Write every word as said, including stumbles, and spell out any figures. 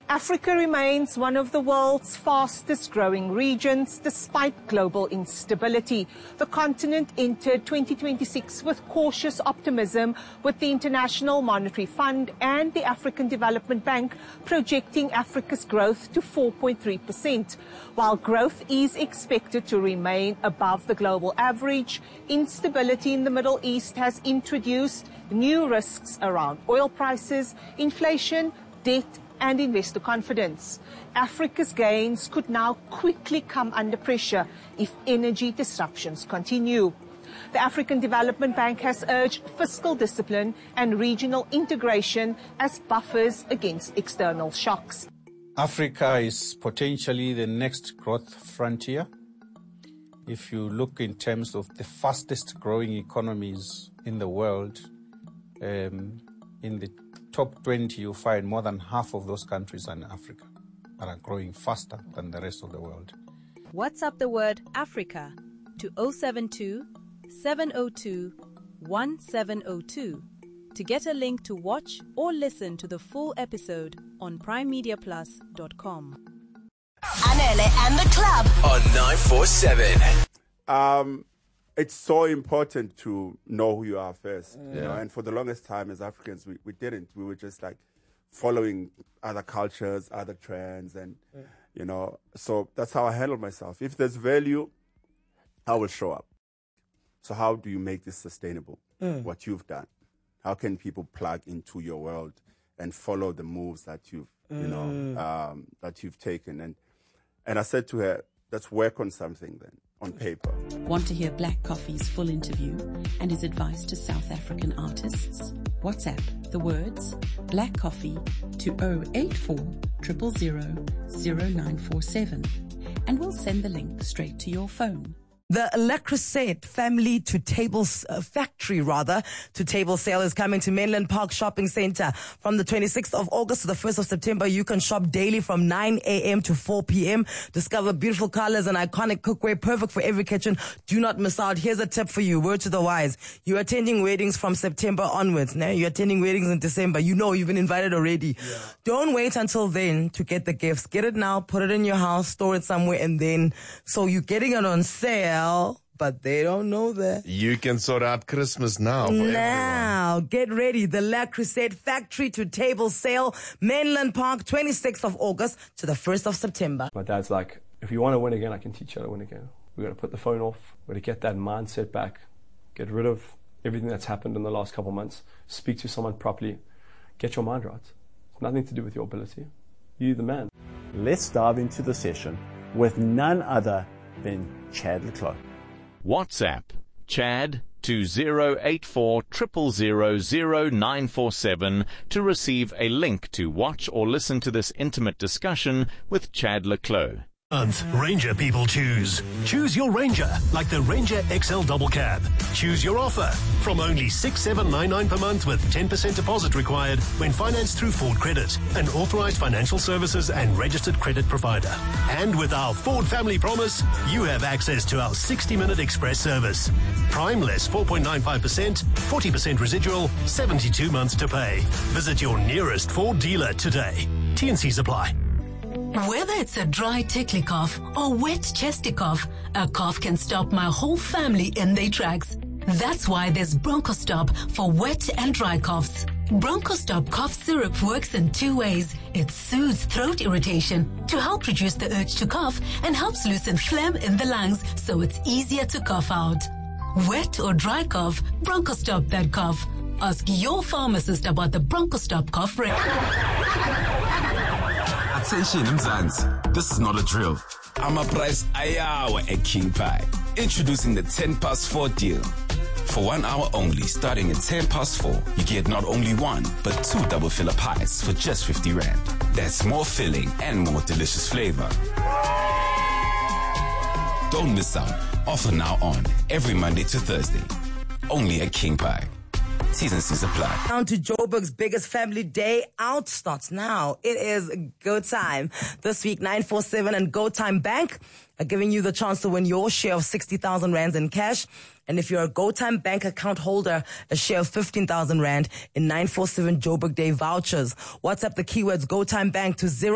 Africa remains one of the world's fastest growing regions despite global instability. The continent entered twenty twenty-six with cautious optimism, with the International Monetary Fund and the African Development Bank projecting Africa's growth to four point three percent. While growth is expected to remain above the global average, instability in the Middle East has introduced new risks around oil prices, inflation, debt, and investor confidence. Africa's gains could now quickly come under pressure if energy disruptions continue. The African Development Bank has urged fiscal discipline and regional integration as buffers against external shocks. Africa is potentially the next growth frontier. If you look in terms of the fastest growing economies in the world, um, in the top twenty, you find more than half of those countries are in Africa that are growing faster than the rest of the world. WhatsApp the word Africa to zero seven two, seven zero two, one seven zero two to get a link to watch or listen to the full episode on prime media plus dot com. Anele and the club on nine four seven. Um, it's so important to know who you are first. Yeah. You know, and for the longest time as Africans, we, we didn't. We were just like following other cultures, other trends, and, yeah. you know, so that's how I handle myself. If there's value, I will show up. So how do you make this sustainable? Mm. What you've done. How can people plug into your world and follow the moves that you've, mm. you know, um, that you've taken? And and I said to her, let's work on something then, on paper. Want to hear Black Coffee's full interview and his advice to South African artists? WhatsApp the words Black Coffee to zero eight four, zero zero zero, zero nine four seven and we'll send the link straight to your phone. The Le Creuset family to table uh, factory rather to table sale is coming to Menlyn Park Shopping Centre from the twenty-sixth of August to the first of September. You can shop daily from nine a.m. to four p.m. Discover beautiful colors and iconic cookware perfect for every kitchen. Do not miss out. Here's a tip for you. Word to the wise. You're attending weddings from September onwards. Now you're attending weddings in December. You know you've been invited already. Yeah. Don't wait until then to get the gifts. Get it now. Put it in your house. Store it somewhere, and then so you're getting it on sale. But they don't know that. You can sort out Christmas now. For now, everyone. Get ready. The Le Creuset factory to table sale, Menlyn Park, twenty-sixth of August to the first of September. My dad's like, if you want to win again, I can teach you how to win again. We've got to put the phone off. We've got to get that mindset back. Get rid of everything that's happened in the last couple of months. Speak to someone properly. Get your mind right. It's nothing to do with your ability. You're the man. Let's dive into the session with none other than Chad le Clos. WhatsApp Chad to zero eight four, zero zero zero, zero nine four seven to receive a link to watch or listen to this intimate discussion with Chad le Clos. Month, Ranger people choose. Choose your Ranger, like the Ranger X L Double Cab. Choose your offer from only six thousand seven hundred ninety-nine dollars per month with ten percent deposit required when financed through Ford Credit, an authorized financial services and registered credit provider. And with our Ford Family Promise, you have access to our sixty-minute express service. Prime less four point nine five percent, forty percent residual, seventy-two months to pay. Visit your nearest Ford dealer today. T and C's apply. Whether it's a dry tickly cough or wet chesty cough, a cough can stop my whole family in their tracks. That's why there's Bronchostop for wet and dry coughs. Bronchostop cough syrup works in two ways. It soothes throat irritation to help reduce the urge to cough and helps loosen phlegm in the lungs so it's easier to cough out. Wet or dry cough, Bronchostop that cough. Ask your pharmacist about the Bronchostop cough rate. Attention, Mzansi. This is not a drill. I'm a price ayawa at King Pie. Introducing the ten past four deal. For one hour only, starting at ten past four, you get not only one, but two double filler pies for just fifty rand. That's more filling and more delicious flavor. Don't miss out. Offer now on every Monday to Thursday. Only at King Pie. T's and C's apply. Down to Joburg's biggest family day out starts now. It is go time. This week, nine four seven and Go Time Bank are giving you the chance to win your share of sixty thousand rands in cash. And if you're a Go Time Bank account holder, a share of fifteen thousand rand in nine four seven Joburg Day vouchers. WhatsApp the keywords Go Time Bank to zero